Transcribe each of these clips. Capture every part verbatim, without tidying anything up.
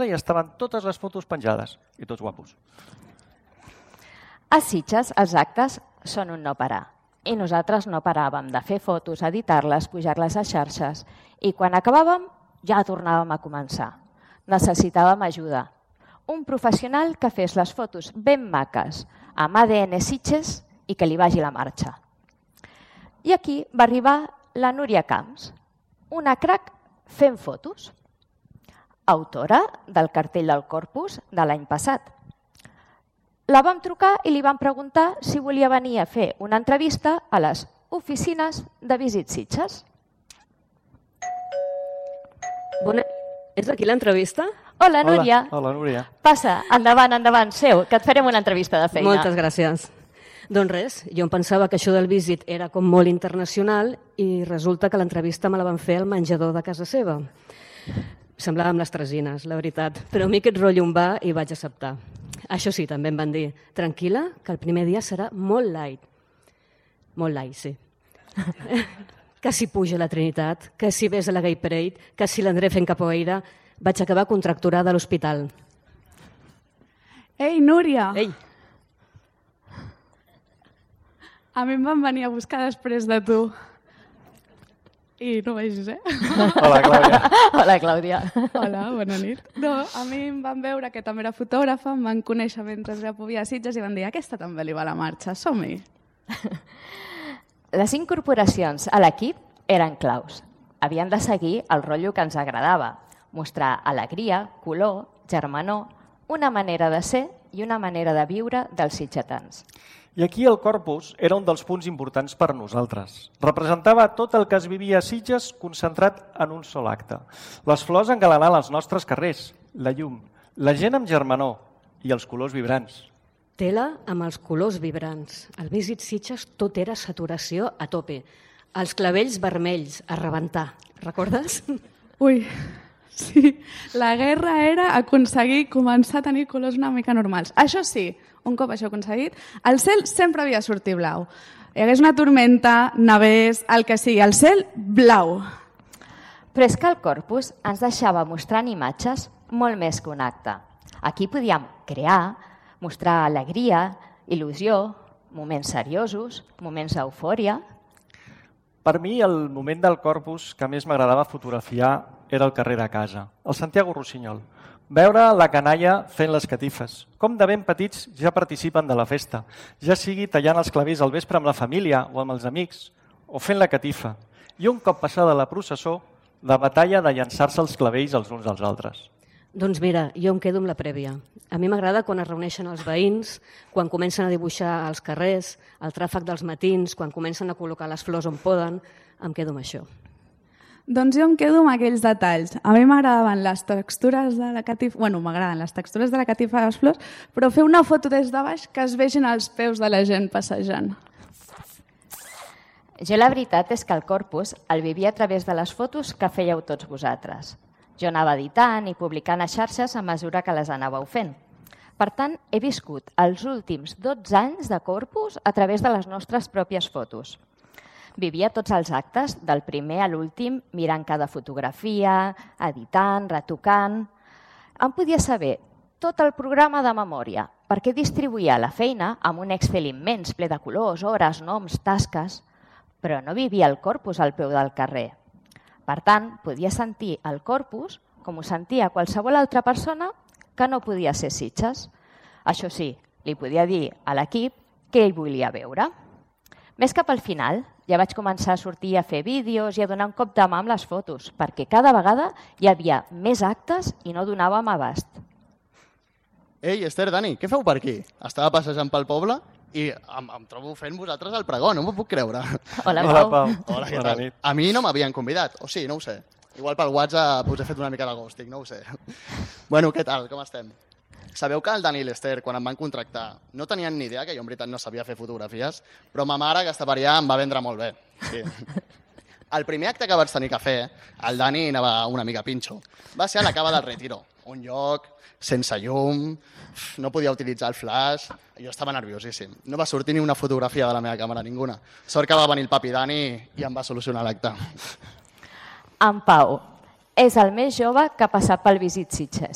casa i estaven totes les fotos penjades. I tots guapos. A Sitges, els actes són un no parar. I nosaltres no paràvem de fer fotos, editar-les, pujar-les a xarxes. I quan acabàvem, ja tornàvem a començar. Necessitàvem ajuda. Un professional que fes les fotos ben maques, amb A D N Sitges i que li vagi la marxa. I aquí va arribar la Núria Camps, una crac fent fotos, autora del cartell del Corpus de l'any passat. La vam trucar i li vam preguntar si volia venir a fer una entrevista a les oficines de Visit Sitges. Bona... És aquí l'entrevista? Hola, Núria. Hola, hola, Núria. Passa, endavant, endavant, seu, que et farem una entrevista de feina. Moltes gràcies. Doncs res, jo em pensava que això del Visit era com molt internacional i resulta que l'entrevista me la van fer al menjador de casa seva. Semblava amb les tresines, la veritat. Però a mi aquest rotllo em va i vaig acceptar. Això sí, també em van dir, tranquil·la, que el primer dia serà molt light. Molt light, sí. Que si puja la Trinitat, que si ves a la Gay Parade, que si l'André fent capoeira, vaig acabar contracturada a l'hospital. Ei, Núria! Ei! A mi em van venir a buscar després de tu. I no vegis, eh? Hola, Clàudia. Hola, Clàudia. Hola, bona nit. No, a mi em van veure que també era fotògrafa, em van conèixer mentre era pobia a Sitges i van dir aquesta també li va la marxa, som-hi. Les incorporacions a l'equip eren claus. Havien de seguir el rotllo que ens agradava, mostrar alegria, color, germanor, una manera de ser i una manera de viure dels sitgetans. I aquí el Corpus era un dels punts importants per nosaltres. Representava tot el que es vivia a Sitges concentrat en un sol acte. Les flors engalanant els nostres carrers, la llum, la gent amb germanor i els colors vibrants. Tela amb els colors vibrants. Al Visit Sitges tot era saturació a tope. Els clavells vermells, a rebentar. Recordes? Ui, sí. La guerra era aconseguir començar a tenir colors una mica normals. Això sí, un cop això aconseguit, el cel sempre havia de sortir blau. Hi hagués una tormenta, nevés, el que sigui, el cel blau. Però és que el Corpus ens deixava mostrant imatges molt més que un acte. Aquí podíem crear, mostrar alegria, il·lusió, moments seriosos, moments d'eufòria. Per mi, el moment del Corpus que més m'agradava fotografiar era el carrer de casa, el Santiago Rossinyol. Veure la canalla fent les catifes. Com de ben petits ja participen de la festa, ja sigui tallant els clavells al vespre amb la família o amb els amics, o fent la catifa. I un cop passada la processó, la batalla de llançar-se els clavells els uns als altres. Doncs mira, jo em quedo amb la prèvia. A mi m'agrada quan es reuneixen els veïns, quan comencen a dibuixar als carrers, el tràfic dels matins, quan comencen a col·locar les flors on poden, em quedo amb això. Doncs jo em quedo amb aquells detalls. A mi m'agradaven les textures de la catifa, bueno, m'agraden les textures de la catifa de les flors, però fer una foto des de baix que es vegin els peus de la gent passejant. Jo la veritat és que el Corpus el vivia a través de les fotos que fèieu tots vosaltres. Jo anava editant i publicant a xarxes a mesura que les anàveu fent. Per tant, he viscut els últims dotze anys de Corpus a través de les nostres pròpies fotos. Vivia tots els actes, del primer a l'últim, mirant cada fotografia, editant, retocant. Em podia saber tot el programa de memòria, perquè distribuïa la feina amb un Excel immens, ple de colors, hores, noms, tasques, però no vivia el Corpus al peu del carrer. Per tant, podia sentir el Corpus com ho sentia qualsevol altra persona que no podia ser Sitges. Això sí, li podia dir a l'equip què ell volia veure. Més cap al final, ja vaig començar a sortir a fer vídeos i a donar un cop de mà amb les fotos, perquè cada vegada hi havia més actes i no donàvem abast. Ei, Esther, Dani, què feu per aquí? Estava passejant pel poble i em, em trobo fent vosaltres el pregó, no m'ho puc creure. Hola, Hola, Pau. Pau. Hola, què Bona tal? nit. A mi no m'havien convidat, o sí, no ho sé. Igual pel WhatsApp us he fet una mica de ghosting, no ho sé. Bueno, què tal, com estem? Sabeu que el Dani i l'Esther, quan em van contractar, no tenien ni idea que jo en veritat no sabia fer fotografies, però ma mare, aquesta paria, em va vendre molt bé. Sí. El primer acte que vaig tenir que fer, el Dani anava una mica pinxo, va ser a la Cava del Retiro. Un lloc sense llum, no podia utilitzar el flash, jo estava nerviosíssim. No va sortir ni una fotografia de la meva càmera, ninguna. Sort que va venir el papi Dani i em va solucionar l'acte. En Pau és el més jove que ha passat pel Visit Sitges.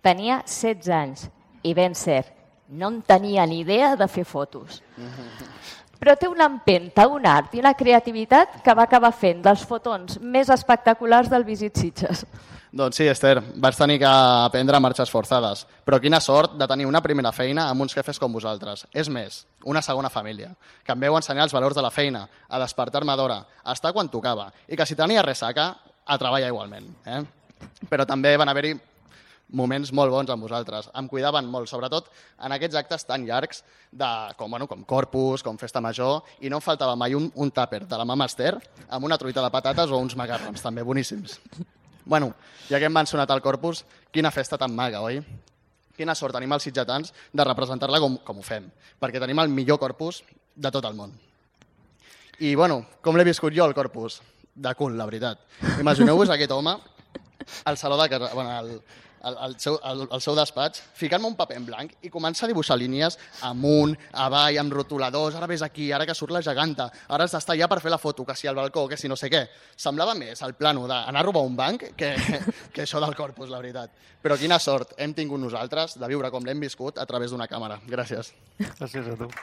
Tenia setze anys i ben cert, no en tenia ni idea de fer fotos. Però té una empenta, un art i una creativitat que va acabar fent dels fotons més espectaculars del Visit Sitges. Doncs sí, Esther, vaig tenir que aprendre marxes forçades, però quina sort de tenir una primera feina amb uns jefes com vosaltres. És més, una segona família, que em veu ensenyar els valors de la feina, a despertar-me d'hora, a estar quan tocava, i que si tenia ressaca, a treballar igualment. Eh? Però també van haver-hi moments molt bons amb vosaltres. Em cuidaven molt, sobretot en aquests actes tan llargs de, com, bueno, com Corpus, com Festa Major, i no em faltava mai un, un tàper de la mama Esther amb una truita de patates o uns macarrons, també boníssims. Bueno, ja que hem mencionat el Corpus, quina festa tan maga, oi? Quina sort tenim els sitgetans de representar-la com, com ho fem, perquè tenim el millor Corpus de tot el món. I, bueno, com l'he viscut jo, el Corpus? De cul, la veritat. Imagineu-vos aquest home al saló de casa, bueno, al, al, al, seu, al, al seu despatx, ficant-me un paper en blanc i comença a dibuixar línies amunt, avall, amb rotuladors, ara ves aquí, ara que surt la geganta, ara has d'estar allà per fer la foto, que si al balcó, que si no sé què. Semblava més el plano d'anar a robar un banc que, que això del Corpus, la veritat. Però quina sort hem tingut nosaltres de viure com l'hem viscut a través d'una càmera. Gràcies. Gràcies a tu.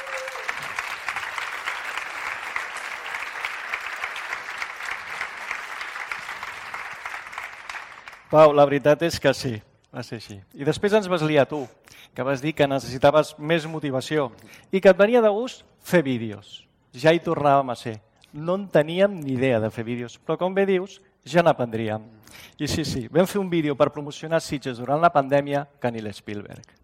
Pau, la veritat és que sí, va ser així. I després ens vas liar tu, que vas dir que necessitaves més motivació i que et venia de gust fer vídeos. Ja hi tornàvem a ser. No en teníem ni idea de fer vídeos, però com bé dius, ja n'aprendríem. I sí, sí, vam fer un vídeo per promocionar Sitges durant la pandèmia que ni l'Spielberg.